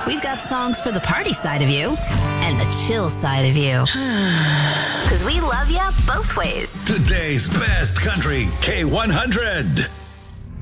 We've got songs for the party side of you and the chill side of you. Because we love you both ways. Today's best country, K100.